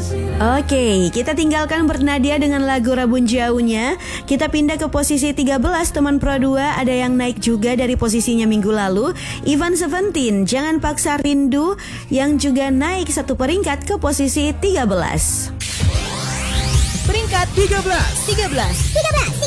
Oke, kita tinggalkan Bernadia dengan lagu Rabun Jauhnya. Kita pindah ke posisi 13, teman Pro 2. Ada yang naik juga dari posisinya minggu lalu. Ivan Seventeen, Jangan Paksa Rindu, yang juga naik satu peringkat ke posisi 13. Peringkat 13.